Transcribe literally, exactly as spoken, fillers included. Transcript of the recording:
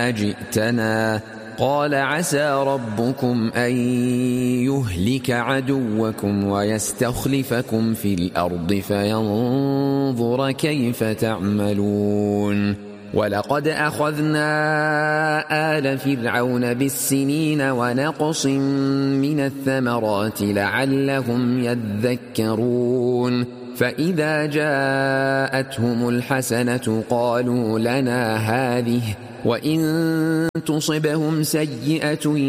جئتنا قال عسى ربكم أن يهلك عدوكم ويستخلفكم في الأرض فينظر كيف تعملون ولقد أخذنا آل فرعون بالسنين ونقص من الثمرات لعلهم يذكرون فإذا جاءتهم الحسنة قالوا لنا هذه وإن تصبهم سيئة